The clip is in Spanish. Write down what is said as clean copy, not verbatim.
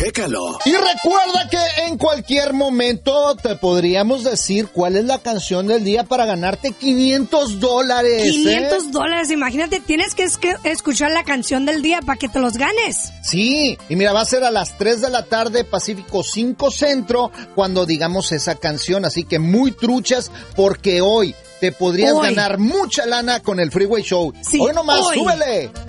Chécalo. Y recuerda que en cualquier momento te podríamos decir cuál es la canción del día para ganarte $500. $500, imagínate, tienes que escuchar la canción del día para que te los ganes. Sí, y mira, va a ser a las 3 de la tarde, Pacífico 5 Centro, cuando digamos esa canción, así que muy truchas, porque hoy te podrías ganar mucha lana con el Freeway Show. Sí, Hoy nomás, súbele.